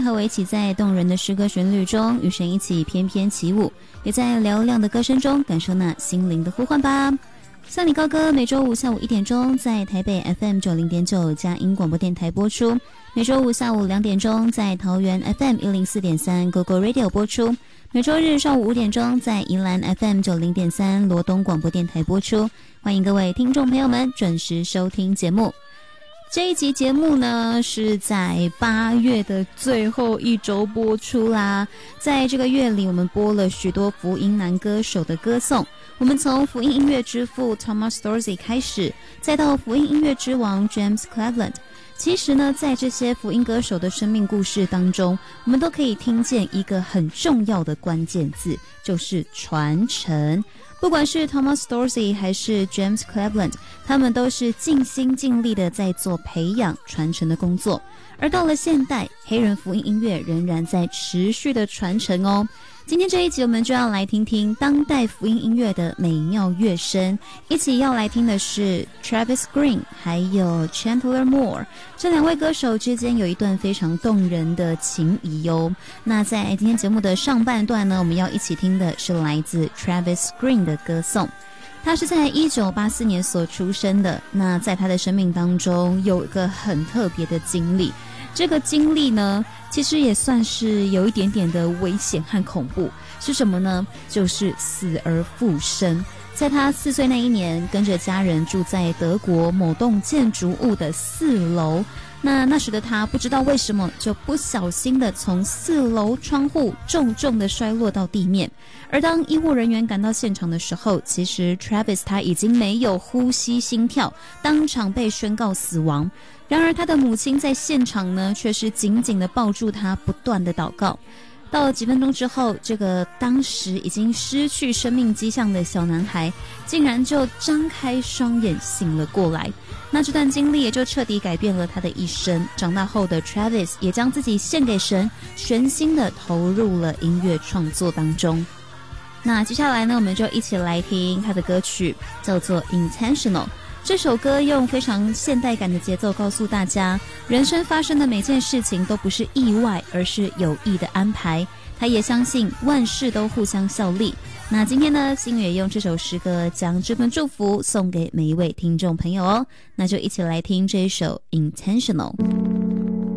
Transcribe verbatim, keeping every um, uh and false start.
和我一起在动人的诗歌旋律中与神一起翩翩起舞，也在嘹亮的歌声中感受那心灵的呼唤吧。向你高歌每周五下午一点钟在台北 F M 九十点九 佳音广播电台播出，每周五下午两点钟在桃园 F M 一零四点三 Go Go Radio 播出，每周日上午五点钟在宜兰 F M 九十点三 罗东广播电台播出。欢迎各位听众朋友们准时收听节目。这一集节目呢是在八月的最后一周播出啦。在这个月里，我们播了许多福音男歌手的歌颂，我们从福音音乐之父 Thomas Dorsey 开始，再到福音音乐之王 James Cleveland。其实呢，在这些福音歌手的生命故事当中，我们都可以听见一个很重要的关键字，就是传承。不管是 Thomas Dorsey 还是 James Cleveland， 他们都是尽心尽力的在做培养传承的工作。而到了现代，黑人福音音乐仍然在持续的传承哦。今天这一集我们就要来听听当代福音音乐的美妙乐声，一起要来听的是 Travis Green 还有 Chandler Moore， 这两位歌手之间有一段非常动人的情谊哦。那在今天节目的上半段呢，我们要一起听的是来自 Travis Green 的歌颂。他是在一九八四年所出生的，那在他的生命当中有一个很特别的经历，这个经历呢其实也算是有一点点的危险和恐怖。是什么呢？就是死而复生。在他四岁那一年，跟着家人住在德国某栋建筑物的四楼，那那时的他不知道为什么就不小心的从四楼窗户重重的摔落到地面。而当医护人员赶到现场的时候，其实 Travis 他已经没有呼吸心跳，当场被宣告死亡。然而他的母亲在现场呢，却是紧紧地抱住他，不断地祷告。到了几分钟之后，这个当时已经失去生命迹象的小男孩竟然就张开双眼醒了过来。那这段经历也就彻底改变了他的一生。长大后的 Travis 也将自己献给神，全心的投入了音乐创作当中。那接下来呢，我们就一起来听他的歌曲，叫做 Intentional。这首歌用非常现代感的节奏告诉大家，人生发生的每件事情都不是意外，而是有意的安排。他也相信万事都互相效力。那今天呢，心也用这首诗歌将这份祝福送给每一位听众朋友哦。那就一起来听这一首 Intentional。